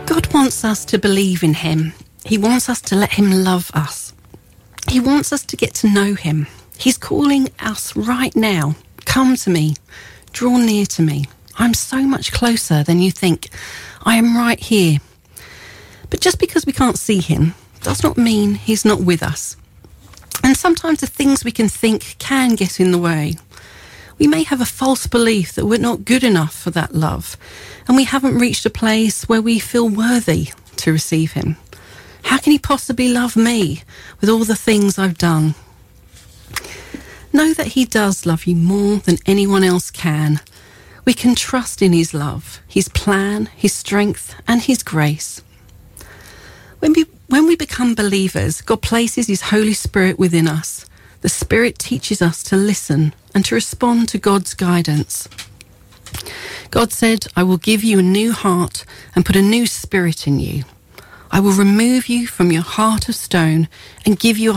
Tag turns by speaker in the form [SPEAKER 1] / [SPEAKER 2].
[SPEAKER 1] God wants us to believe in him. He wants us to let him love us. He wants us to get to know him. He's calling us right now. Come to me. Draw near to me. I'm so much closer than you think. I am right here. But just because we can't see him does not mean he's not with us. And sometimes the things we can think can get in the way. We may have a false belief that we're not good enough for that love, and we haven't reached a place where we feel worthy to receive him. How can he possibly love me with all the things I've done? Know that he does love you more than anyone else can. We can trust in his love, his plan, his strength, and his grace. When we become believers, God places his Holy Spirit within us. The Spirit teaches us to listen and to respond to God's guidance. God said, I will give you a new heart and put a new spirit in you. I will remove you from your heart of stone and give you a